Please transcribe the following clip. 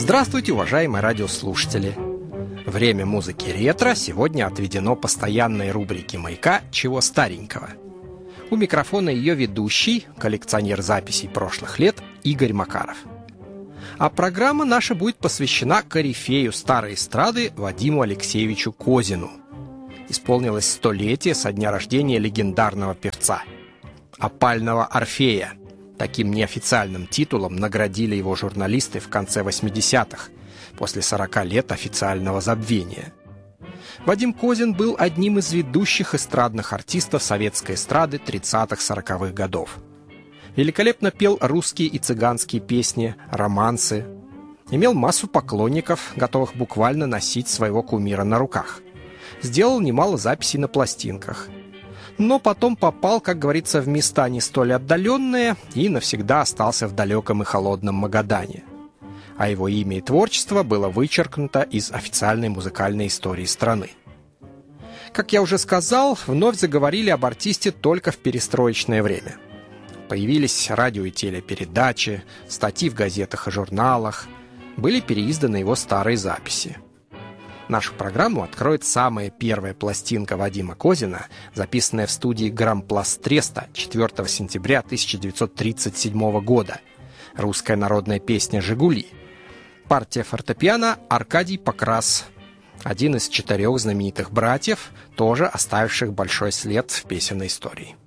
Здравствуйте, уважаемые радиослушатели! Время музыки ретро сегодня отведено постоянной рубрике «Маяка. Чего старенького?». У микрофона ее ведущий, коллекционер записей прошлых лет Игорь Макаров. А программа наша будет посвящена корифею старой эстрады Вадиму Алексеевичу Козину. Исполнилось 100-летие со дня рождения легендарного певца. «Опального Орфея». Таким неофициальным титулом наградили его журналисты в конце 80-х, после 40 лет официального забвения. Вадим Козин был одним из ведущих эстрадных артистов советской эстрады 30-40-х годов. Великолепно пел русские и цыганские песни, романсы. Имел массу поклонников, готовых буквально носить своего кумира на руках. Сделал немало записей на пластинках. Но потом попал, как говорится, в места не столь отдаленные и навсегда остался в далеком и холодном Магадане. А его имя и творчество было вычеркнуто из официальной музыкальной истории страны. Как я уже сказал, вновь заговорили об артисте только в перестроечное время. Появились радио и телепередачи, статьи в газетах и журналах, были переизданы его старые записи. Нашу программу откроет самая первая пластинка Вадима Козина, записанная в студии «Грампласт Треста» 4 сентября 1937 года. Русская народная песня «Жигули». Партия фортепиано Аркадий Покрас, один из 4 знаменитых братьев, тоже оставивших большой след в песенной истории.